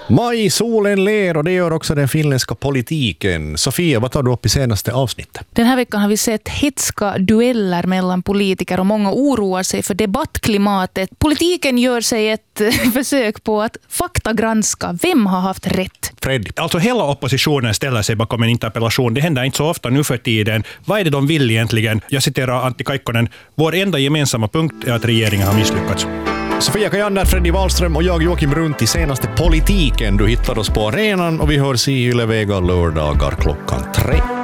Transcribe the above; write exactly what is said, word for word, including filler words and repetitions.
Maj, solen ler och det gör också den finländska politiken. Sofia, vad tar du upp i senaste avsnittet? Den här veckan har vi sett hetska dueller mellan politiker och många oroar sig för debattklimatet. Politiken gör sig ett försök på att faktagranska vem har haft rätt. Fred. Alltså hela oppositionen ställer sig bakom en interpellation. Det händer inte så ofta nu för tiden. Vad är det de vill egentligen? Jag citerar Antti Kaikkonen. Vår enda gemensamma punkt är att regeringen har misslyckats. Sofia Kajander, Freddy Wahlström och jag Joakim Runt i senaste politiken. Du hittar oss på arenan och vi hörs i Yle Vega lördagar klockan tre.